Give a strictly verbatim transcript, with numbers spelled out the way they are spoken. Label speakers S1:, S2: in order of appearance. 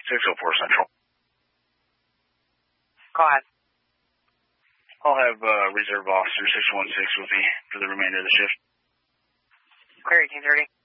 S1: six oh four Central.
S2: Go ahead.
S1: I'll have uh, Reserve Officer six one six with me for the remainder of the shift.
S2: Clear eighteen thirty.